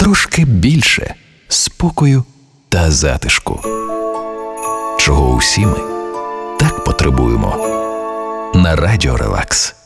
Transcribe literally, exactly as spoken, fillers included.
трошки більше спокою та затишку, чого усі ми так потребуємо на Радіо Релакс.